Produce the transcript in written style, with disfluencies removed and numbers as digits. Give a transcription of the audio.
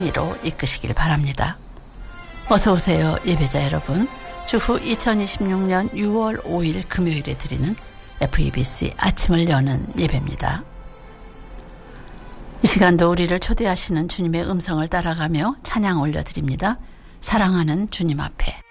이로 이끄시길 바랍니다. 어서 오세요, 예배자 여러분. 주후 2026년 6월 5일 금요일에 드리는 FEBC 아침을 여는 예배입니다. 이 시간도 우리를 초대하시는 주님의 음성을 따라가며 찬양 올려드립니다. 사랑하는 주님 앞에.